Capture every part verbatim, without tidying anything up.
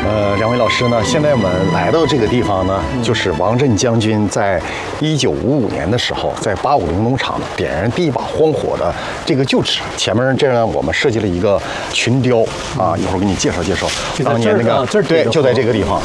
呃，两位老师呢，现在我们来到这个地方呢，就是王震将军在一九五五年的时候，在八五零农场点燃第一把荒火的这个旧址。前面这呢，我们设计了一个群雕啊，一会儿给你介绍介绍。当年那个对，就在这个地方。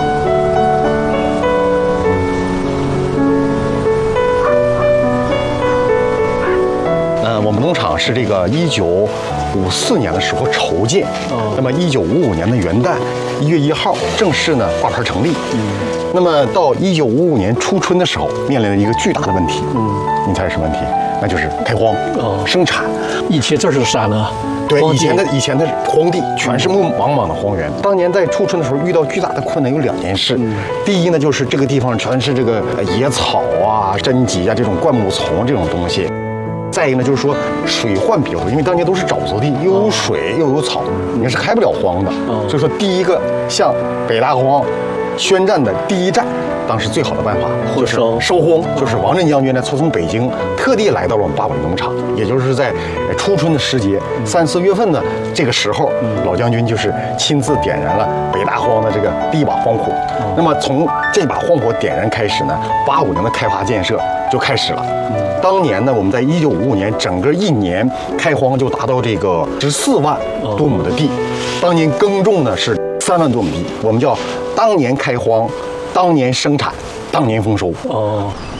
我们农场是这个一九五四年的时候筹建，哦、那么一九五五年的元旦一月一号正式呢挂牌成立。嗯，那么到一九五五年初春的时候，面临了一个巨大的问题。嗯，你猜是什么问题？那就是开荒，哦，生产。 以前这是啥呢？ 对，以前的以前的荒地全是茫茫的荒原。当年在初春的时候遇到巨大的困难有两件事。嗯、第一呢，就是这个地方全是这个野草啊、针棘啊这种灌木丛这种东西。 再一个呢，就是说水患比较多，因为当年都是沼泽地，又有水又有草，你是开不了荒的。所以说，第一个向北大荒宣战的第一战，当时最好的办法就是收荒，就是王震将军呢，从从北京特地来到了我们八五农场，也就是在初春的时节，三四月份的这个时候，老将军就是亲自点燃了北大荒的这个第一把荒火。那么从这把荒火点燃开始呢，八五年的开发建设就开始了。 当年呢，我们在一九五五年整个一年开荒就达到这个十四万多亩的地，当年耕种呢是三万多亩地，我们叫当年开荒，当年生产，当年丰收。哦。